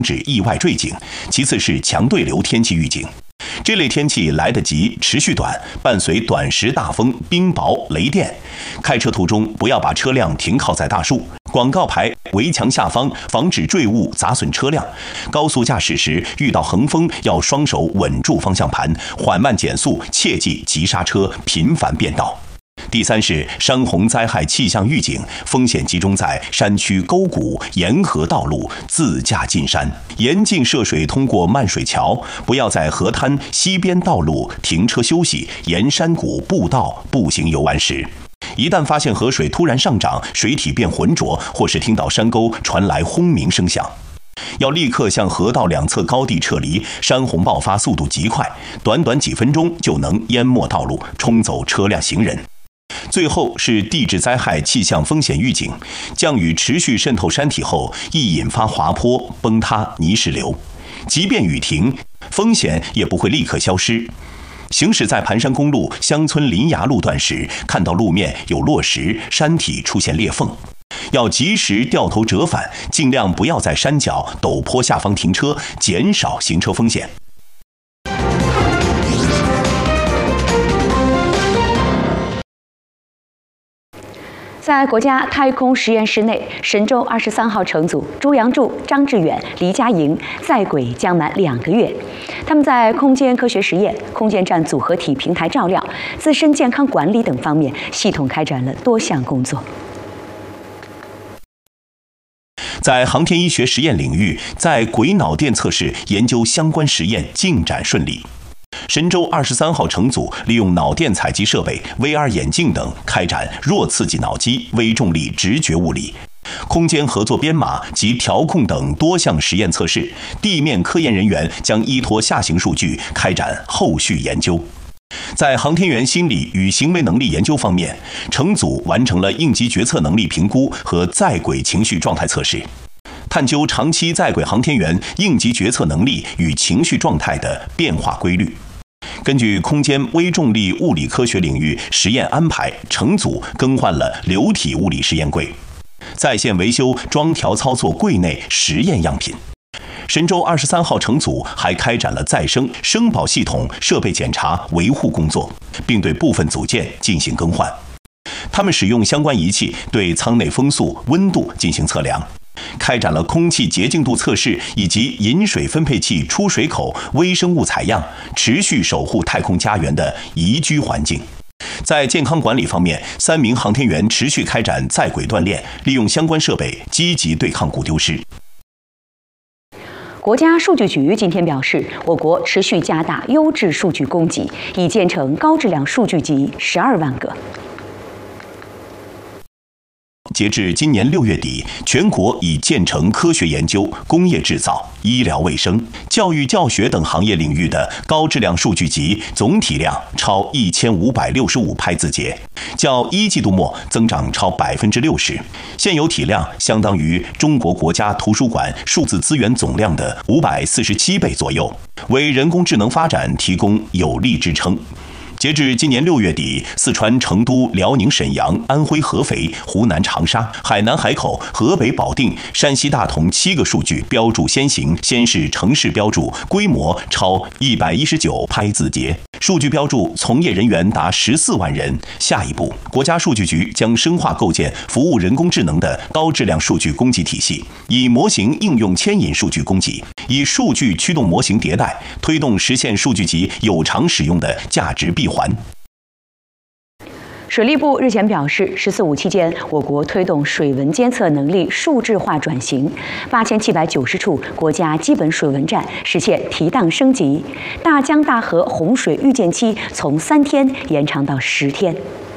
止意外坠井，其次是强对流天气预警。这类天气来得急，持续短，伴随短时大风、冰雹、雷电。开车途中不要把车辆停靠在大树、广告牌、围墙下方，防止坠物砸损车辆。高速驾驶时遇到横风，要双手稳住方向盘，缓慢减速，切忌急刹车，频繁变道。第三是山洪灾害气象预警，风险集中在山区沟谷、沿河道路，自驾进山，严禁涉水通过漫水桥，不要在河滩、溪边道路停车休息，沿山谷步道步行游玩时。一旦发现河水突然上涨，水体变浑浊，或是听到山沟传来轰鸣声响，要立刻向河道两侧高地撤离，山洪爆发速度极快，短短几分钟就能淹没道路，冲走车辆行人。最后是地质灾害气象风险预警，降雨持续渗透山体后，易引发滑坡、崩塌、泥石流。即便雨停，风险也不会立刻消失。行驶在盘山公路乡村林崖路段时，看到路面有落石，山体出现裂缝，要及时掉头折返，尽量不要在山脚、陡坡下方停车，减少行车风险。 在国家太空实验室内，神舟23号乘组朱杨柱、张志远、黎佳莹在轨将满2个月。他们在空间科学实验、空间站组合体平台照料、自身健康管理等方面，系统开展了多项工作。 在航天医学实验领域，在轨脑电测试研究相关实验进展顺利。神舟23号乘组利用脑电采集设备、VR 眼镜等开展弱刺激脑机、微重力直觉物理、空间合作编码及调控等多项实验测试。地面科研人员将依托下行数据开展后续研究。在航天员心理与行为能力研究方面，乘组完成了应急决策能力评估和在轨情绪状态测试，探究长期在轨航天员应急决策能力与情绪状态的变化规律。根据空间微重力物理科学领域实验安排，乘组更换了流体物理实验柜，在线维修装调操作柜内实验样品。神舟23号乘组还开展了再生、声保系统设备检查维护工作，并对部分组件进行更换。他们使用相关仪器对舱内风速、温度进行测量，开展了空气洁净度测试以及饮水分配器出水口微生物采样，持续守护太空家园的宜居环境。在健康管理方面，3名航天员持续开展在轨锻炼，利用相关设备积极对抗骨丢失。 国家数据局今天表示，我国持续加大优质数据供给，已建成高质量数据集12万个。 截至今年6月底，全国已建成科学研究、工业制造、医疗卫生、教育教学等行业领域的高质量数据集，总体量超1565拍字节，较1季度末增长超60%，现有体量相当于中国国家图书馆数字资源总量的547倍左右，为人工智能发展提供有力支撑。截至今年6月底，四川成都、辽宁沈阳、安徽合肥、湖南长沙、海南海口、河北保定、山西大同7个数据标注先行，先是城市标注，规模超119拍字节，数据标注从业人员达14万人。下一步，国家数据局将深化构建服务人工智能的高质量数据供给体系，以模型应用牵引数据供给，以数据驱动模型迭代，推动实现数据集有偿使用的价值闭环。 水利部日前表示，“14·5”期间，我国推动水文监测能力数字化转型，8790处国家基本水文站实现提档升级，大江大河洪水预见期从3天延长到10天。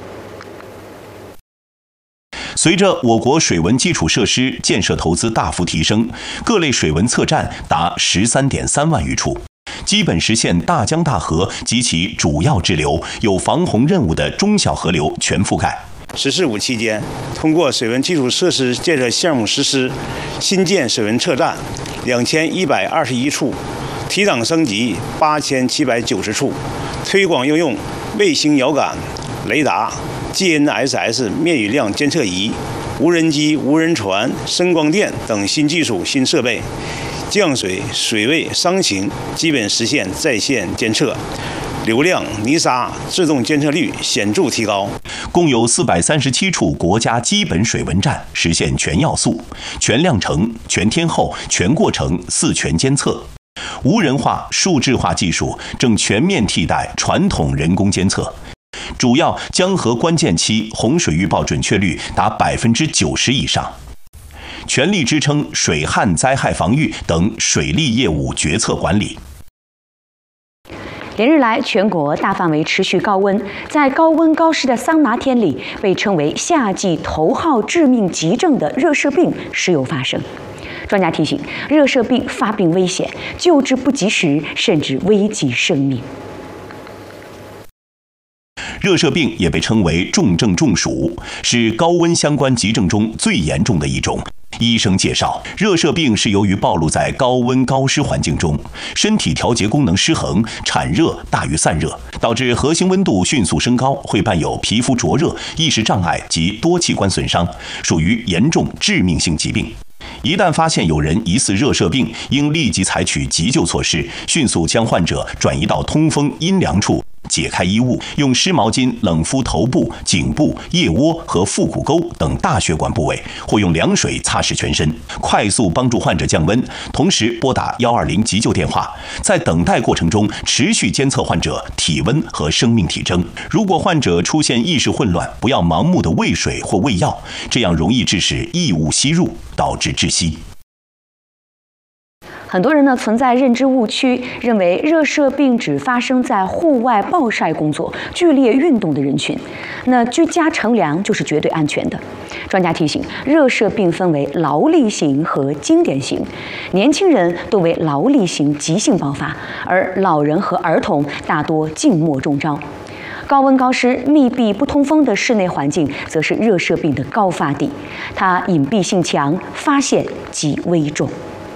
随着我国水文基础设施建设投资大幅提升，各类水文测站达13.3万余处，基本实现大江大河及其主要支流、有防洪任务的中小河流全覆盖。 “14·5”期间，通过水文基础设施建设项目实施，新建水文测站2121处，提档升级8790处，推广应用卫星遥感、雷达、GNSS 面雨量监测仪、无人机、无人船、声光电等新技术新设备， 降水、水位、伤情基本实现在线监测，流量、泥沙自动监测率显著提高。 共有437处国家基本水文站实现全要素、全量程、全天候、全过程4全监测。无人化、数字化技术正全面替代传统人工监测，主要江河关键期洪水预报准确率达90%以上，全力支撑水旱灾害防御等水利业务决策管理。 连日来，全国大范围持续高温，在高温高湿的桑拿天里，被称为夏季头号致命急症的热射病时有发生。专家提醒，热射病发病危险，救治不及时，甚至危及生命。 热射病也被称为重症中暑，是高温相关急症中最严重的一种。医生介绍，热射病是由于暴露在高温高湿环境中，身体调节功能失衡，产热大于散热，导致核心温度迅速升高，会伴有皮肤灼热、意识障碍及多器官损伤，属于严重致命性疾病。一旦发现有人疑似热射病，应立即采取急救措施，迅速将患者转移到通风阴凉处，解开衣物，用湿毛巾冷敷头部、颈部、腋窝和腹股沟等大血管部位，或用凉水擦拭全身，快速帮助患者降温。同时拨打120急救电话，在等待过程中持续监测患者体温和生命体征。如果患者出现意识混乱，不要盲目的喂水或喂药，这样容易致使异物吸入，导致窒息。 很多人呢存在认知误区，认为热射病只发生在户外暴晒工作、剧烈运动的人群，那居家乘凉就是绝对安全的。专家提醒，热射病分为劳力型和经典型，年轻人多为劳力型急性爆发，而老人和儿童大多静默中招。高温高湿、密闭不通风的室内环境，则是热射病的高发地，它隐蔽性强，发现极危重。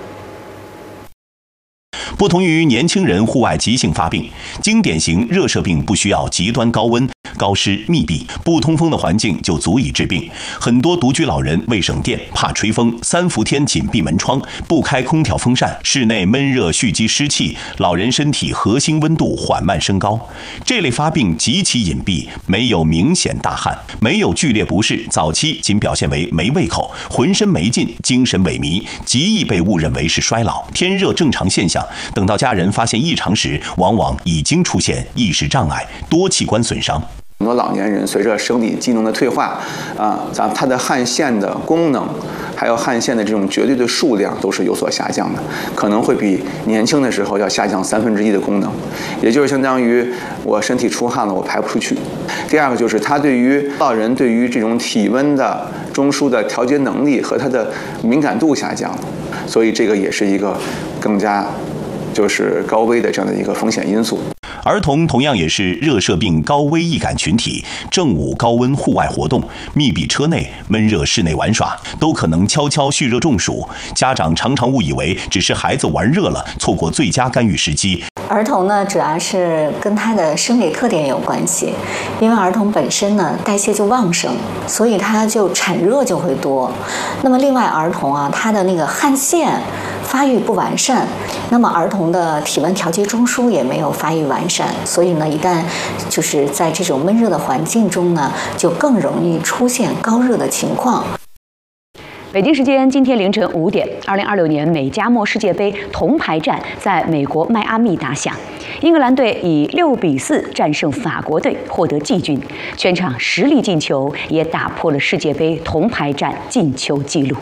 不同于年轻人户外急性发病，经典型热射病不需要极端高温、高湿、密闭、不通风的环境就足以致病。很多独居老人为省电，怕吹风，3伏天紧闭门窗，不开空调风扇，室内闷热蓄积湿气，老人身体核心温度缓慢升高。这类发病极其隐蔽，没有明显大汗，没有剧烈不适，早期仅表现为没胃口、浑身没劲、精神萎靡，极易被误认为是衰老、天热正常现象。等到家人发现异常时，往往已经出现意识障碍、多器官损伤。 很多老年人随着生理机能的退化，他的汗腺的功能，还有汗腺的这种绝对的数量都是有所下降的，可能会比年轻的时候要下降1/3的功能，也就是相当于我身体出汗了，我排不出去。第二个就是他对于老人对于这种体温的中枢的调节能力和他的敏感度下降了，所以这个也是一个更加就是高危的这样的一个风险因素。 儿童同样也是热射病高危易感群体，正午高温户外活动、密闭车内、闷热室内玩耍，都可能悄悄蓄热中暑。家长常常误以为只是孩子玩热了，错过最佳干预时机。 儿童呢，主要是跟他的生理特点有关系，因为儿童本身呢代谢就旺盛，所以他就产热就会多。那么另外儿童啊，他的那个汗腺发育不完善，那么儿童的体温调节中枢也没有发育完善，所以呢，一旦就是在这种闷热的环境中呢，就更容易出现高热的情况。 北京时间今天凌晨5点，2026年美加墨世界杯铜牌战在美国迈阿密打响，英格兰队以6-4战胜法国队，获得季军，全场10粒进球，也打破了世界杯铜牌战进球纪录。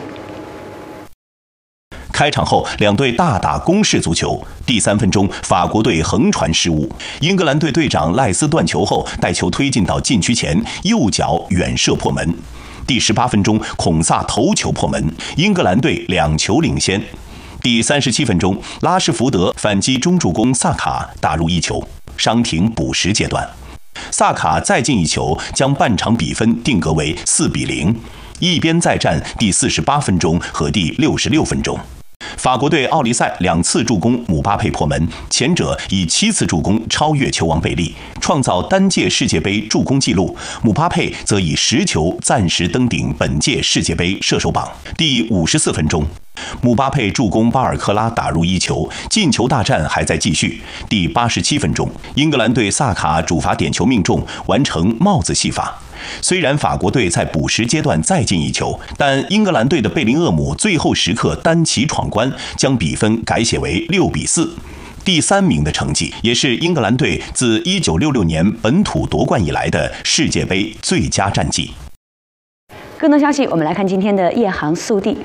开场后，两队大打攻势足球。第3分钟，法国队横传失误，英格兰队队长赖斯断球后，带球推进到禁区前，右脚远射破门。第18分钟，孔萨头球破门，英格兰队2球领先。第37分钟，拉什福德反击中助攻萨卡打入1球，伤停补时阶段。萨卡再进1球，将半场比分定格为4-0。一边再战第48分钟和第66分钟。法国队奥利塞2次助攻姆巴佩破门，前者以7次助攻超越球王贝利，创造单届世界杯助攻纪录。姆巴佩则以10球暂时登顶本届世界杯射手榜。第54分钟， 姆巴佩助攻巴尔克拉打入1球，进球大战还在继续。第87分钟，英格兰队萨卡主罚点球命中，完成帽子戏法。虽然法国队在补时阶段再进1球，但英格兰队的贝林厄姆最后时刻单骑闯关，将比分改写为6-4。第3名的成绩，也是英格兰队自1966年本土夺冠以来的世界杯最佳战绩。 更多消息，我们来看今天的夜航速递。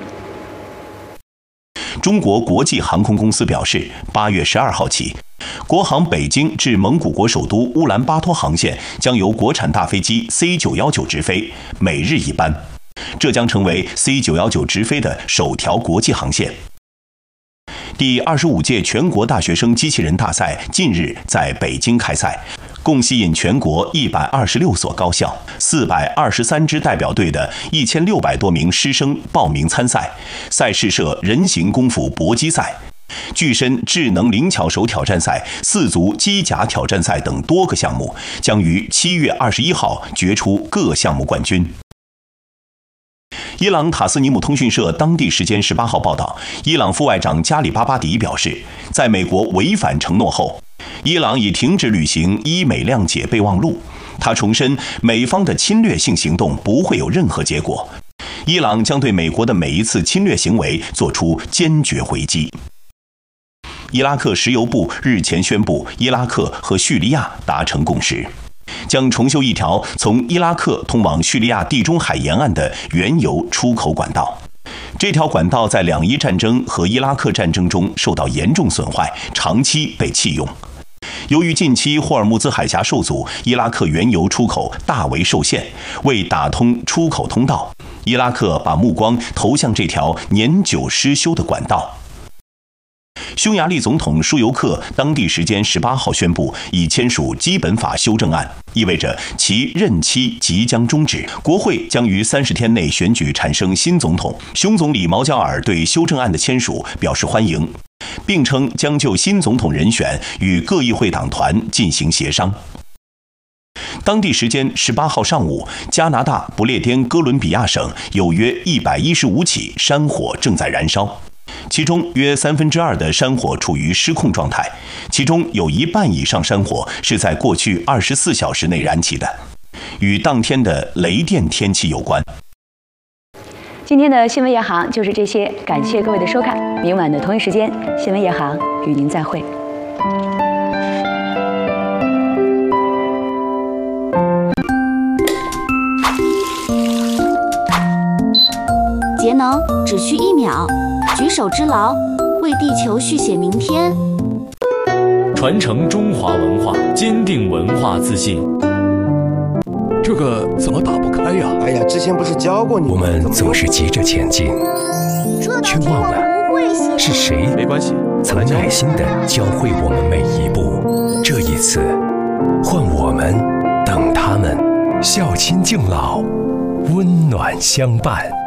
中国国际航空公司表示，8月12号起，国航北京至蒙古国首都乌兰巴托航线将由国产大飞机 C919 直飞，每日1班。这将成为 C919 直飞的首条国际航线。第25届全国大学生机器人大赛近日在北京开赛，共吸引全国126所高校、423支代表队的1600多名师生报名参赛。赛事设人形功夫搏击赛、巨身智能灵巧手挑战赛、4足机甲挑战赛等多个项目，将于7月21号决出各项目冠军。伊朗塔斯尼姆通讯社当地时间18号报道，伊朗副外长加里巴巴迪表示，在美国违反承诺后，伊朗已停止履行伊美谅解备忘录。他重申，美方的侵略性行动不会有任何结果，伊朗将对美国的每一次侵略行为做出坚决回击。伊拉克石油部日前宣布，伊拉克和叙利亚达成共识，将重修一条从伊拉克通往叙利亚地中海沿岸的原油出口管道。这条管道在两伊战争和伊拉克战争中受到严重损坏，长期被弃用。由于近期霍尔木兹海峡受阻，伊拉克原油出口大为受限。为打通出口通道，伊拉克把目光投向这条年久失修的管道。匈牙利总统舒尤克当地时间18号宣布，已签署基本法修正案，意味着其任期即将终止。国会将于30天内选举产生新总统。匈总理毛焦尔对修正案的签署表示欢迎，并称将就新总统人选与各议会党团进行协商。当地时间18号上午，加拿大不列颠哥伦比亚省有约115起山火正在燃烧。其中约2/3的山火处于失控状态，其中有一半以上山火是在过去24小时内燃起的，与当天的雷电天气有关。 今天的新闻夜航就是这些，感谢各位的收看。明晚的同一时间，新闻夜航与您再会。 节能只需1秒，举手之劳，为地球续写明天。 传承中华文化，坚定文化自信。 这个怎么打不开呀？ 哎呀，之前不是教过你？ 我们总是急着前进，却忘了是谁曾耐心地教会我们每一步。这一次，换我们等他们，孝亲敬老，温暖相伴。